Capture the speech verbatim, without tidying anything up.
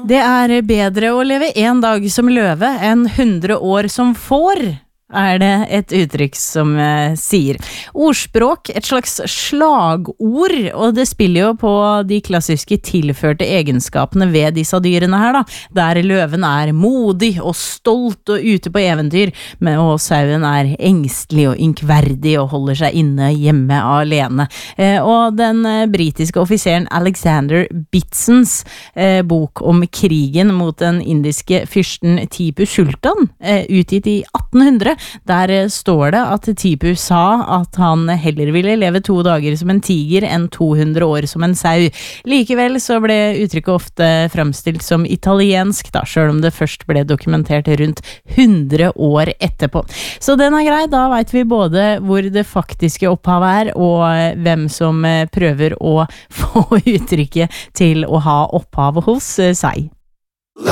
Det er bedre å leve en dag som løve enn hundre år som får, er det et uttrykk som eh, sier. Ordspråk, et slags slagord, og det spiller jo på de klassiske tilførte egenskapene ved disse dyrene her da, der løven er modig og stolt og ute på eventyr, men og sauen er engstelig og inkverdig og holder seg inne hjemme alene. Eh, og den eh, britiske offiseren Alexander Bitsons eh, bok om krigen mot den indiske fyrsten Tipu Sultan, eh, utgitt i atten hundre, der står det at Tipu sa at han heller ville leve to dager som en tiger enn to hundre år som en sau. Likevel så ble uttrykket ofte fremstilt som italiensk da, selv om det først ble dokumentert rundt hundre år etterpå. Så den er grei, da vet vi både hvor det faktiske opphavet er, og hvem som prøver å få uttrykket til å ha opphav hos seg.